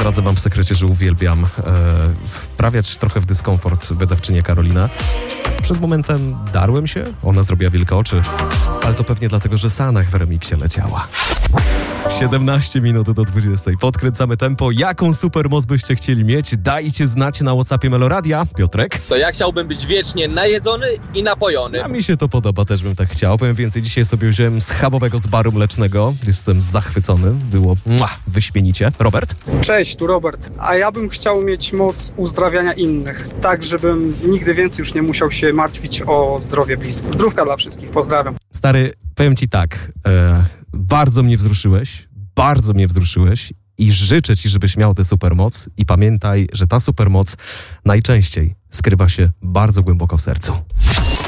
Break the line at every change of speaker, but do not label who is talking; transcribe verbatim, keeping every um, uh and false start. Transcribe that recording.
Zdradzę wam w sekrecie, że uwielbiam e, wprawiać trochę w dyskomfort wydawczynię Karolinę. Przed momentem darłem się, ona zrobiła wielkie oczy, ale to pewnie dlatego, że Sanach w remiksie leciała. siedemnaście minut do dwudziestej. Podkręcamy tempo. Jaką supermoc byście chcieli mieć? Dajcie znać na WhatsAppie Meloradia. Piotrek?
To ja chciałbym być wiecznie najedzony i napojony.
A mi się to podoba, też bym tak chciał. Powiem więcej, dzisiaj sobie wziąłem schabowego z baru mlecznego. Jestem zachwycony. Było mua, wyśmienicie. Robert?
Cześć, tu Robert. A ja bym chciał mieć moc uzdrawiania innych. Tak, żebym nigdy więcej już nie musiał się martwić o zdrowie bliskich. Zdrówka dla wszystkich. Pozdrawiam.
Stary, powiem ci tak. E, bardzo mnie wzruszyłeś. Bardzo mnie wzruszyłeś. I życzę ci, żebyś miał tę supermoc. I pamiętaj, że ta supermoc najczęściej skrywa się bardzo głęboko w sercu.